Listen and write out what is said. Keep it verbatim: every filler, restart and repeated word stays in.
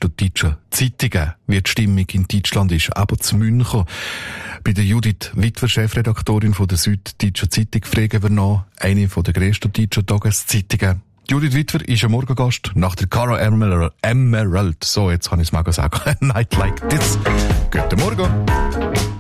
grössten deutschen Zeitungen, wie die Stimmung in Deutschland ist, aber zu München. Bei der Judith Witwer, Chefredaktorin von der Süddeutschen Zeitung, fragen wir noch eine von der grössten deutschen Tageszeitungen. Judith Witwer ist ein Morgengast nach der Cara Emerald. So, jetzt kann ich es mal sagen. Night Like This. Guten Morgen.